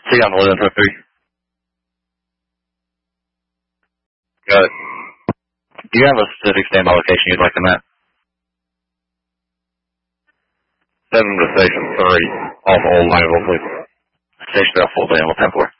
See you on the 11-3. Good. Do you have a specific standby location you'd like them at? 7 to Station 3, off Old Mayville, please. Station 4, 10 4.